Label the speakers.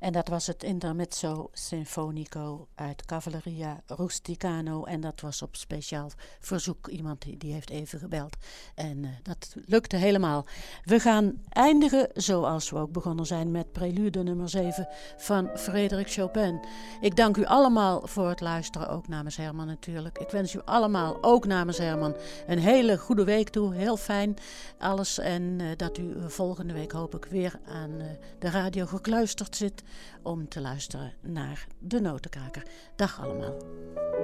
Speaker 1: En dat was het Intermezzo Sinfonico uit Cavalleria Rusticano. En dat was op speciaal verzoek. Iemand die heeft even gebeld. En dat lukte helemaal. We gaan eindigen zoals we ook begonnen zijn met prelude nummer 7 van Frédéric Chopin. Ik dank u allemaal voor het luisteren, ook namens Herman natuurlijk. Ik wens u allemaal, ook namens Herman, een hele goede week toe. Heel fijn alles. En dat u volgende week hoop ik weer aan de radio gekluisterd zit om te luisteren naar de Notenkraker. Dag allemaal.